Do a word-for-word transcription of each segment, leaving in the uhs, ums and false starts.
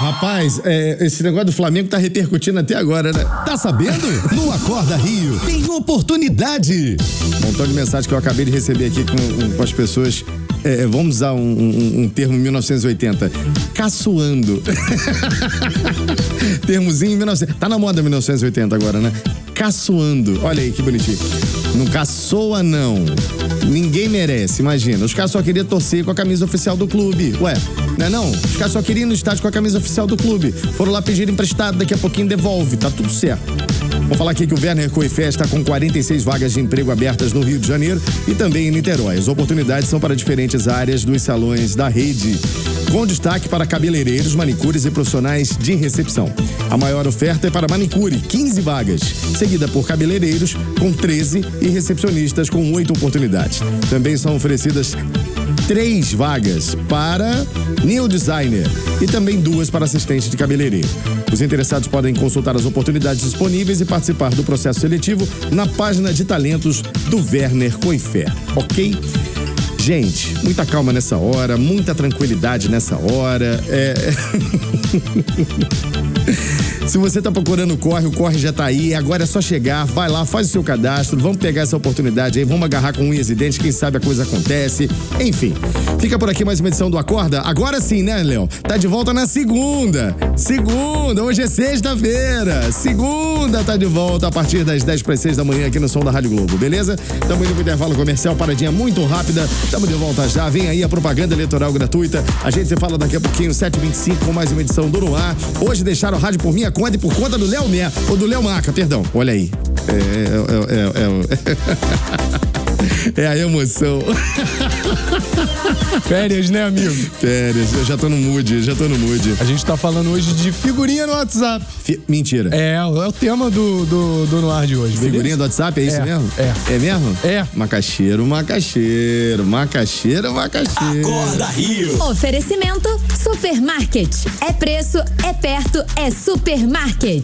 Rapaz, é, esse negócio do Flamengo tá repercutindo até agora, né? Tá sabendo? No Acorda Rio tem oportunidade. Um montão de mensagem que eu acabei de receber aqui com, com as pessoas. É, vamos usar um, um, um termo mil novecentos e oitenta. Caçoando. Termozinho mil e novecentos. Tá na moda mil novecentos e oitenta agora, né? Caçoando. Olha aí que bonitinho. Não caçoa, não. Ninguém merece, imagina. Os caras só queriam torcer com a camisa oficial do clube. Ué, não é não? Os caras só queriam ir no estádio com a camisa oficial do clube. Foram lá pedir emprestado, daqui a pouquinho devolve. Tá tudo certo. Vou falar aqui que o Werner Coifé está com quarenta e seis vagas de emprego abertas no Rio de Janeiro e também em Niterói. As oportunidades são para diferentes áreas dos salões da rede, com destaque para cabeleireiros, manicures e profissionais de recepção. A maior oferta é para manicure, quinze vagas, seguida por cabeleireiros, com treze, e recepcionistas, com oito oportunidades. Também são oferecidas três vagas para new designer e também duas para assistente de cabeleireiro. Os interessados podem consultar as oportunidades disponíveis e participar do processo seletivo na página de talentos do Werner Coifé, ok? Gente, muita calma nessa hora, muita tranquilidade nessa hora. É... Se você tá procurando o Corre, o Corre já tá aí. Agora é só chegar, vai lá, faz o seu cadastro. Vamos pegar essa oportunidade aí, vamos agarrar com unhas e dentes. Quem sabe a coisa acontece. Enfim, fica por aqui mais uma edição do Acorda. Agora sim, né, Léo? Tá de volta na segunda. Segunda, hoje é sexta-feira. Segunda tá de volta a partir das dez para as seis da manhã aqui no Som da Rádio Globo, beleza? Tamo indo pro intervalo comercial, paradinha muito rápida. Tamo de volta já. Vem aí a propaganda eleitoral gratuita. A gente se fala daqui a pouquinho, sete e vinte e cinco, com mais uma edição do Noar. Hoje deixaram o rádio por minha conta e por conta do Léo Mer, ou do Léo Maca, perdão. Olha aí. É, é, é, é, é, é a emoção. Férias, né, amigo? Férias, eu já tô no mood, já tô no mood. A gente tá falando hoje de figurinha no WhatsApp. Fi- Mentira. É, é o tema do, do, do Noar de hoje, beleza? Figurinha do WhatsApp, é isso É, mesmo? é. É mesmo? É. Macaxeiro, macaxeiro, macaxeiro, macaxeiro. Acorda Rio. Oferecimento Supermarket. É preço, é perto, é supermarket.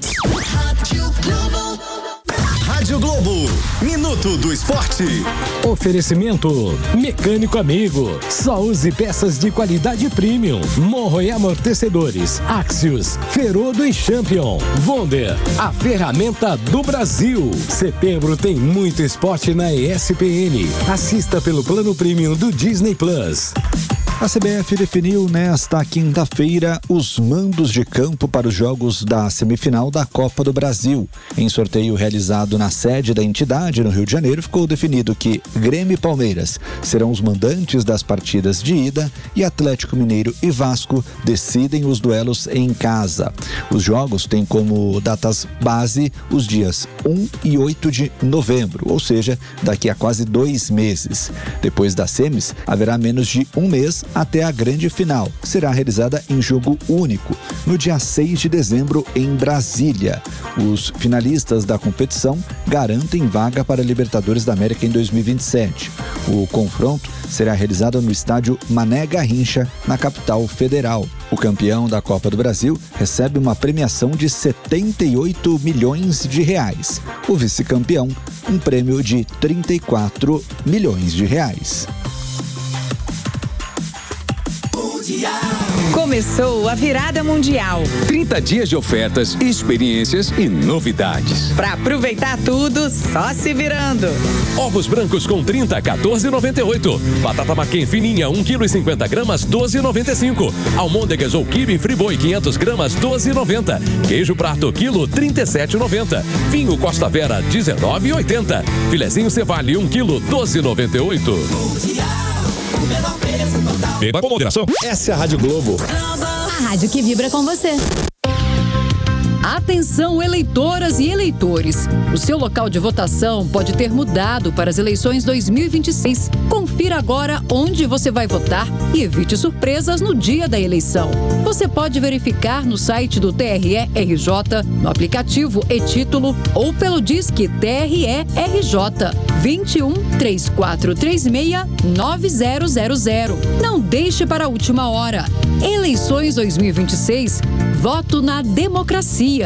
Rádio Globo, Minuto do Esporte. Oferecimento Mecânico Amigo. Só use peças de qualidade premium. Morro e amortecedores. Axios, Ferodo e Champion. Wonder, a ferramenta do Brasil. Setembro tem muito esporte na E S P N. Assista pelo plano premium do Disney Plus. A C B F definiu nesta quinta-feira os mandos de campo para os jogos da semifinal da Copa do Brasil. Em sorteio realizado na sede da entidade, no Rio de Janeiro, ficou definido que Grêmio e Palmeiras serão os mandantes das partidas de ida e Atlético Mineiro e Vasco decidem os duelos em casa. Os jogos têm como datas base os dias um e oito de novembro, ou seja, daqui a quase dois meses. Depois das semis, haverá menos de um mês até a grande final, que será realizada em jogo único, no dia seis de dezembro em Brasília. Os finalistas da competição garantem vaga para a Libertadores da América em dois mil e vinte e sete. O confronto será realizado no estádio Mané Garrincha, na capital federal. O campeão da Copa do Brasil recebe uma premiação de setenta e oito milhões de reais. O vice-campeão, um prêmio de trinta e quatro milhões de reais. Começou a virada mundial. trinta dias de ofertas, experiências e novidades. Pra aproveitar tudo, só se virando. Ovos brancos com trinta, quatorze e noventa e oito. Batata Maquin fininha, um quilo e cinquenta gramas, doze e noventa e cinco. Almôndegas ou quibe Friboi, quinhentas gramas, doze e noventa. Queijo prato, quilo, trinta e sete e noventa. Vinho Costa Vera, dezenove e oitenta. Filezinho Cevale, um quilo, doze e noventa e oito. Beba com moderação. Essa é a Rádio Globo. A rádio que vibra com você. Atenção, eleitoras e eleitores. O seu local de votação pode ter mudado para as eleições dois mil e vinte e seis. Confira agora onde você vai votar e evite surpresas no dia da eleição. Você pode verificar no site do T R E R J, no aplicativo e-Título ou pelo Disque T R E R J vinte e um, três quatro três seis, nove zero zero zero. Não deixe para a última hora. Eleições dois mil e vinte e seis. Voto na democracia.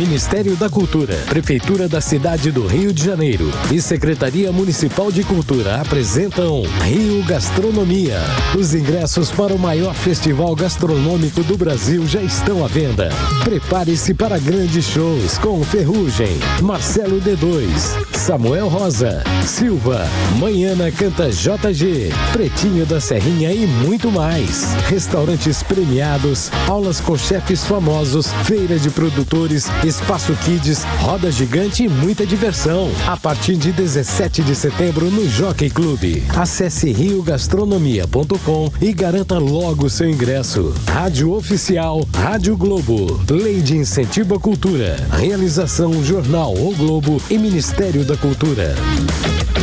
Ministério da Cultura, Prefeitura da Cidade do Rio de Janeiro e Secretaria Municipal de Cultura apresentam Rio Gastronomia. Os ingressos para o maior festival gastronômico do Brasil já estão à venda. Prepare-se para grandes shows com Ferrugem, Marcelo D dois, Samuel Rosa, Silva, Manhana Canta J G, Pretinho da Serrinha e muito mais. Restaurantes premiados, aulas com chefes famosos, feira de produtores, espaço kids, roda gigante e muita diversão. A partir de dezessete de setembro no Jockey Club. Acesse rio gastronomia ponto com e garanta logo seu ingresso. Rádio Oficial, Rádio Globo. Lei de Incentivo à Cultura. Realização Jornal O Globo e Ministério da Cultura.